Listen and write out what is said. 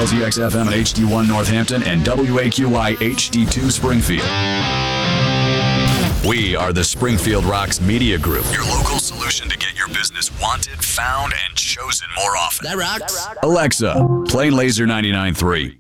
WLZX FM at HD1 Northampton and WAQI HD2 Springfield. We are the Springfield Rocks Media Group, your local solution to get your business wanted, found, and chosen more often. That rocks. Alexa, play Laser 99.3.